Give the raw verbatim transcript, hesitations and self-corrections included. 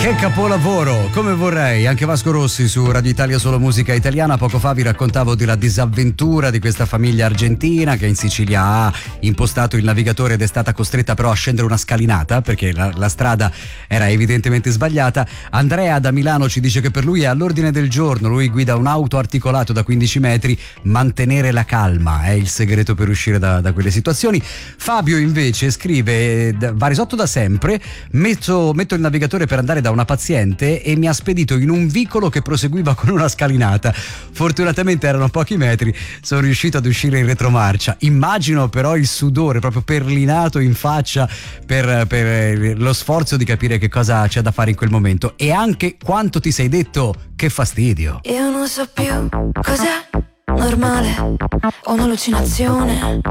Che capolavoro, come vorrei. Anche Vasco Rossi su Radio Italia Solo Musica Italiana. Poco fa vi raccontavo della disavventura di questa famiglia argentina che in Sicilia ha impostato il navigatore ed è stata costretta però a scendere una scalinata perché la, la strada era evidentemente sbagliata. Andrea da Milano ci dice che per lui è all'ordine del giorno, lui guida un auto articolato da quindici metri, mantenere la calma è il segreto per uscire da, da quelle situazioni. Fabio invece scrive: va risotto da sempre, metto, metto il navigatore per andare da una paziente e mi ha spedito in un vicolo che proseguiva con una scalinata. Fortunatamente erano pochi metri, sono riuscito ad uscire in retromarcia. Immagino però il sudore proprio perlinato in faccia per, per lo sforzo di capire che cosa c'è da fare in quel momento e anche quanto ti sei detto che fastidio. Io non so più cos'è normale o un'allucinazione.